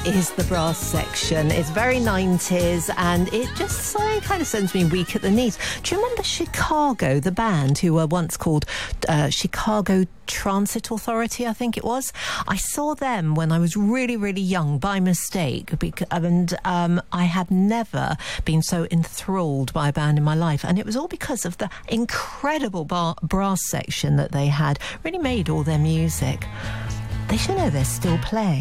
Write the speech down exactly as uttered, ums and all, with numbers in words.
is the Brass Section. It's very nineties and it just uh, kind of sends me weak at the knees. Do you remember Chicago, the band, who were once called uh, Chicago Transit Authority, I think it was? I saw them when I was really, really young by mistake, and um, I had never been so enthralled by a band in my life, and it was all because of the incredible bar- brass section that they had. Really made all their music. They should know they're still playing.